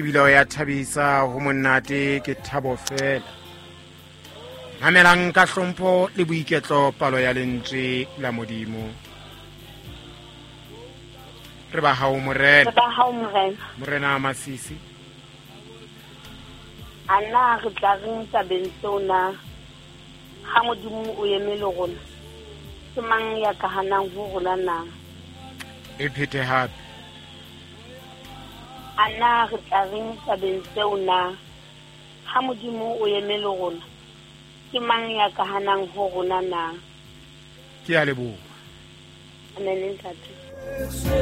Bilo ya thabisa ho monate ke thabo fela. Mamelang ka hlompho le boiketlo palo ya lentswe la modimo. Re ba hao morena. Morena Masisi. Ana re tla reng tabeng tsona ha modimo o emele rona. Ke mang ya ka hanang ho rona na? E phete hape. Ana re tla reng tabeng tsona ha modimo o emele rona. Ke mang ya ka hanang ho rona na? Ke a leboha. Amen ntate.